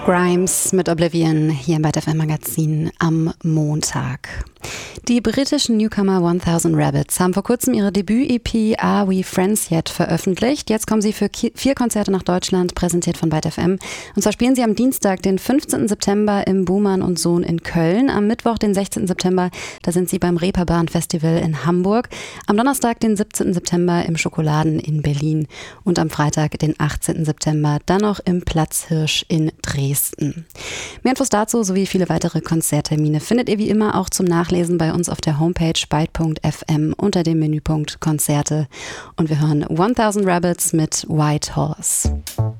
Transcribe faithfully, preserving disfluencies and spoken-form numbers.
Grimes mit Oblivion hier im Byte F M Magazin am Montag. Die britischen Newcomer tausend Rabbits haben vor kurzem ihre Debüt-E P Are We Friends Yet veröffentlicht. Jetzt kommen sie für vier Konzerte nach Deutschland, präsentiert von Byte F M. Und zwar spielen sie am Dienstag, den fünfzehnten September im Buhmann und Sohn in Köln. Am Mittwoch, den sechzehnten September, da sind sie beim Reeperbahn Festival in Hamburg. Am Donnerstag, den siebzehnten September im Schokoladen in Berlin. Und am Freitag, den achtzehnten September, dann noch im Platzhirsch in Dresden. Mehr Infos dazu sowie viele weitere Konzerttermine findet ihr wie immer auch zum Nachlesen bei uns auf der Homepage byte punkt f m unter dem Menüpunkt Konzerte. Und wir hören tausend Rabbits mit White Horse.